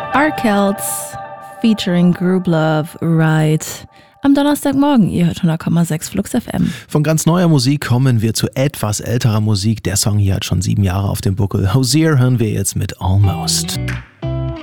Arkells featuring Group Love Ride. Am Donnerstagmorgen, ihr hört 100,6 Flux FM. Von ganz neuer Musik kommen wir zu etwas älterer Musik. Der Song hier hat schon 7 Jahre auf dem Buckel. Hozier hören wir jetzt mit Almost.